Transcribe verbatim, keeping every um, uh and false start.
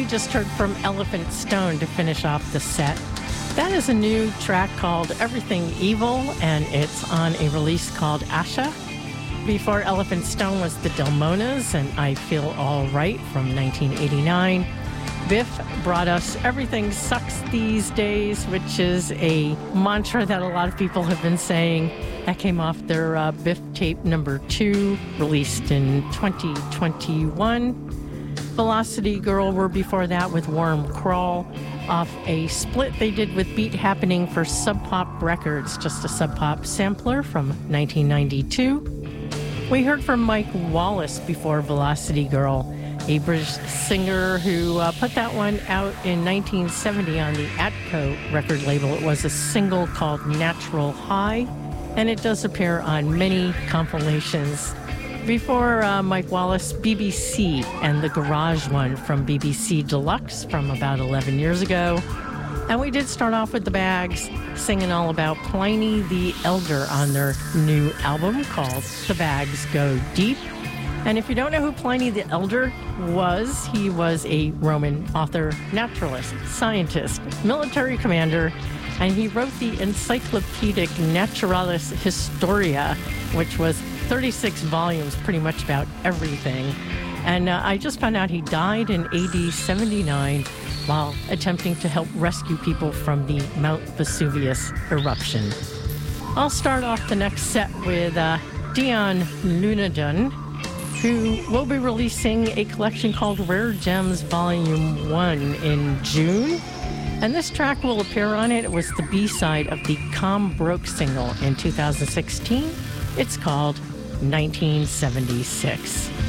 we just heard from Elephant Stone to finish off the set. That is a new track called Everything Evil, and it's on a release called Asha. Before Elephant Stone was the Delmonas and I Feel All Right from nineteen eighty-nine. Biff brought us Everything Sucks These Days, which is a mantra that a lot of people have been saying. That came off their uh, Biff tape number two, released in twenty twenty-one. Velocity Girl were before that with Worm Crawl, off a split they did with Beat Happening for Sub Pop Records, just a Sub Pop sampler from nineteen ninety-two. We heard from Mike Wallace before Velocity Girl, a British singer who uh, put that one out in nineteen seventy on the Atco record label. It was a single called Natural High, and it does appear on many compilations. Before uh, Mike Wallace, B B C and the Garage one from B B C Deluxe from about eleven years ago. And we did start off with the Bags singing all about Pliny the Elder on their new album called The Bags Go Deep. And if you don't know who Pliny the Elder was, he was a Roman author, naturalist, scientist, military commander, and he wrote the Encyclopedic Naturalis Historia, which was thirty-six volumes, pretty much about everything. And uh, I just found out he died in A D seventy-nine while attempting to help rescue people from the Mount Vesuvius eruption. I'll start off the next set with uh, Dion Lunadon, who will be releasing a collection called Rare Gems Volume one in June. And this track will appear on it. It was the B-side of the Calm Broke single in two thousand sixteen. It's called nineteen seventy-six.